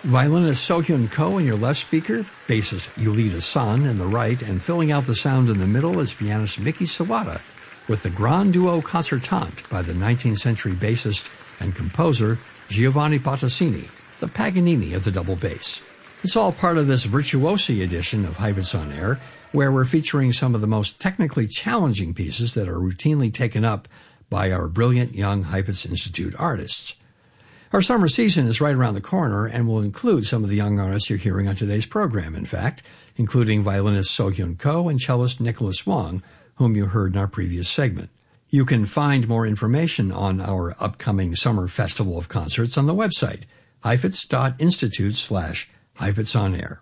Violinist Sohyun Ko in your left speaker, bassist Yulita San in the right, and filling out the sound in the middle is pianist Miki Sawada with the Grand Duo Concertante by the 19th century bassist and composer Giovanni Bottesini, the Paganini of the double bass. It's all part of this virtuosi edition of Heifetz on Air, where we're featuring some of the most technically challenging pieces that are routinely taken up by our brilliant young Heifetz Institute artists. Our summer season is right around the corner and will include some of the young artists you're hearing on today's program, in fact, including violinist Sohyun Ko and cellist Nicholas Wong, whom you heard in our previous segment. You can find more information on our upcoming summer festival of concerts on the website, heifetz.institute/HeifetzOnAir.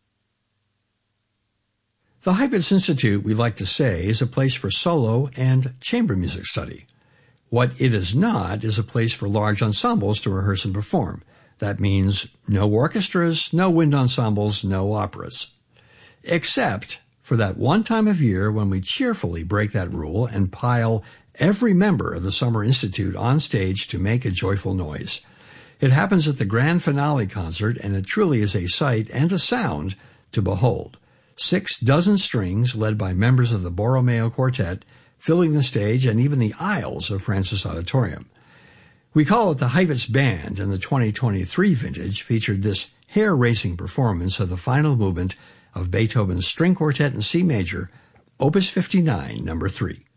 The Heifetz Institute, we like to say, is a place for solo and chamber music study. What it is not is a place for large ensembles to rehearse and perform. That means no orchestras, no wind ensembles, no operas. Except for that one time of year when we cheerfully break that rule and pile every member of the Summer Institute on stage to make a joyful noise. It happens at the grand finale concert, and it truly is a sight and a sound to behold. 6 strings led by members of the Borromeo Quartet filling the stage and even the aisles of Francis Auditorium. We call it the Heifetz Band, and the 2023 vintage featured this hair-raising performance of the final movement of Beethoven's String Quartet in C major, Opus 59, number 3.